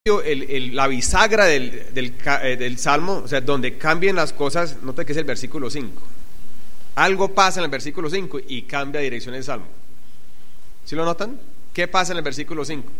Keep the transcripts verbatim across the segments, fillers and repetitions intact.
El, el, la bisagra del, del, del Salmo, o sea, donde cambian las cosas, nota que es el versículo cinco. Algo pasa en el versículo cinco y cambia dirección el Salmo. ¿Sí lo notan? ¿Qué pasa en el versículo cinco?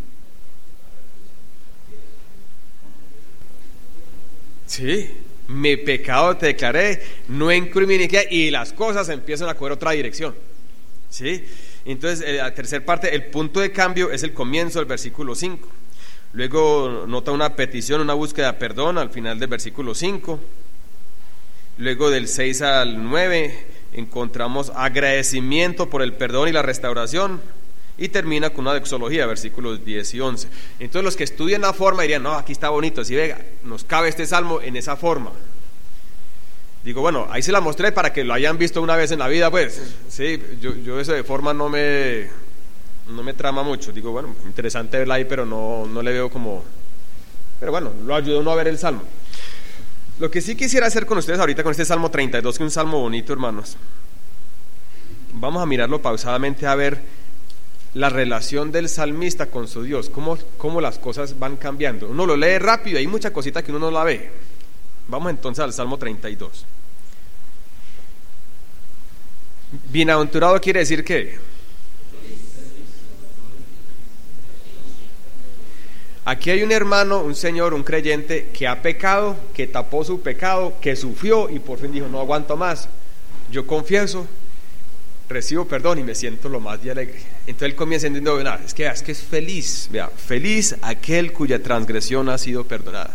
Sí, mi pecado te declaré, no incurrí iniquidad, y las cosas empiezan a coger otra dirección. ¿Sí? Entonces, la tercera parte, el punto de cambio es el comienzo del versículo cinco. Luego nota una petición, una búsqueda de perdón al final del versículo cinco. Luego del seis al nueve encontramos agradecimiento por el perdón y la restauración, y termina con una doxología, versículos diez y once. Entonces los que estudian la forma dirían, no, aquí está bonito, si ve, nos cabe este salmo en esa forma. Digo, bueno, ahí se la mostré para que lo hayan visto una vez en la vida, pues. Sí, yo, yo eso de forma no me... no me trama mucho. Digo, bueno, interesante verla ahí, pero no, no le veo como... Pero bueno, lo ayuda uno a ver el Salmo. Lo que sí quisiera hacer con ustedes ahorita con este Salmo treinta y dos, que es un Salmo bonito, hermanos. Vamos a mirarlo pausadamente a ver la relación del salmista con su Dios, cómo, cómo las cosas van cambiando. Uno lo lee rápido, hay mucha cosita que uno no la ve. Vamos entonces al Salmo treinta y dos. Bienaventurado quiere decir ¿qué? Aquí hay un hermano, un señor, un creyente que ha pecado, que tapó su pecado, que sufrió y por fin dijo, no aguanto más, yo confieso, recibo perdón y me siento lo más de alegre. Entonces él comienza entendiendo, es que, es que es feliz, vea, feliz aquel cuya transgresión ha sido perdonada.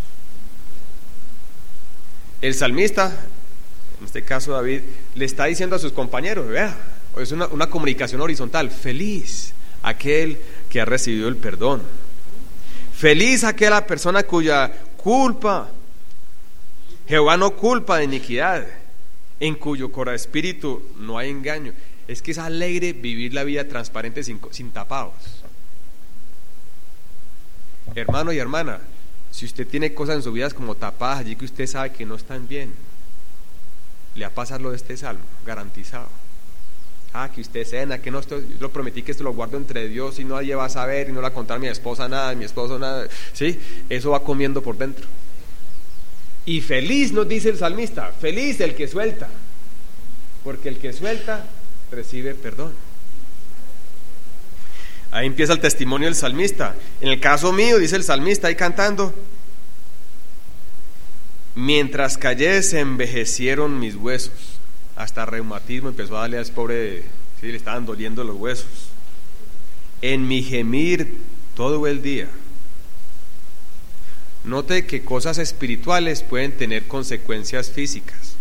El salmista, en este caso David, le está diciendo a sus compañeros, vea, es una, una comunicación horizontal, feliz aquel que ha recibido el perdón. Feliz aquella persona cuya culpa Jehová no culpa de iniquidad, en cuyo corazón espíritu no hay engaño. Es que es alegre vivir la vida transparente sin, sin tapados. Hermano y hermana, si usted tiene cosas en su vida como tapadas allí que usted sabe que no están bien, le va a pasar lo de este salmo, garantizado. Ah, que usted cena, que no, esto, yo lo prometí que esto lo guardo entre Dios y nadie va a saber y no le va a contar a mi esposa nada, a mi esposo nada, ¿sí? Eso va comiendo por dentro. Y feliz nos dice el salmista, feliz el que suelta, porque el que suelta recibe perdón. Ahí empieza el testimonio del salmista. En el caso mío, dice el salmista ahí cantando, mientras callé se envejecieron mis huesos. Hasta reumatismo empezó a darle a ese pobre, sí, le estaban doliendo los huesos. En mi gemir todo el día. Note que cosas espirituales pueden tener consecuencias físicas.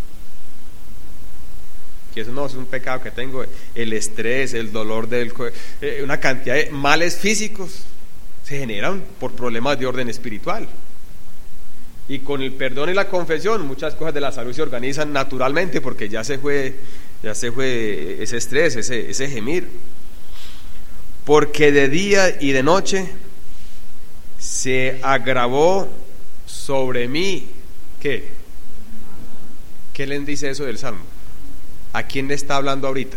Que eso no es un pecado que tengo, el estrés, el dolor del eh, una cantidad de males físicos se generan por problemas de orden espiritual. Y con el perdón y la confesión muchas cosas de la salud se organizan naturalmente porque ya se fue, ya se fue ese estrés, ese, ese gemir. Porque de día y de noche se agravó sobre mí. ¿Qué? ¿Qué le dice eso del Salmo? ¿A quién le está hablando ahorita?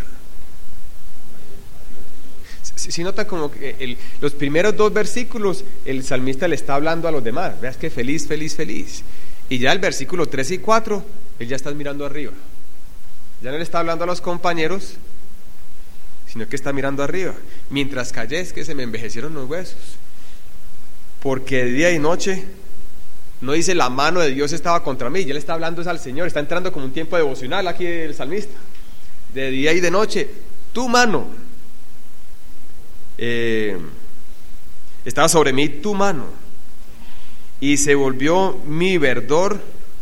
Si, si nota como que el, los primeros dos versículos el salmista le está hablando a los demás, veas que feliz, feliz, feliz, y ya el versículo tres y cuatro él ya está mirando arriba, ya no le está hablando a los compañeros, sino que está mirando arriba. Mientras callé es que se me envejecieron los huesos, porque de día y noche, no dice la mano de Dios estaba contra mí, ya le está hablando es al Señor, está entrando como un tiempo devocional aquí el salmista. De día y de noche tu mano Eh, estaba sobre mí tu mano, y se volvió mi verdor.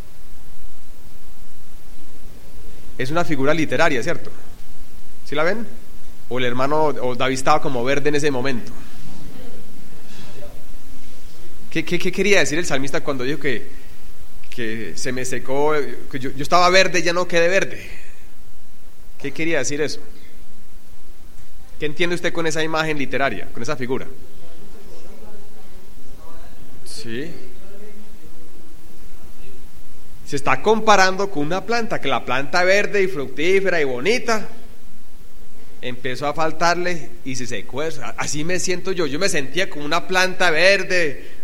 Es una figura literaria, ¿cierto? ¿Sí la ven? O el hermano, o David estaba como verde en ese momento. ¿Qué, qué, qué quería decir el salmista cuando dijo que, que se me secó, que yo, yo estaba verde y ya no quedé verde? ¿Qué quería decir eso? ¿Qué entiende usted con esa imagen literaria, con esa figura? Sí. Se está comparando con una planta, que la planta verde y fructífera y bonita empezó a faltarle y se secó eso. Así me siento yo, yo me sentía como una planta verde,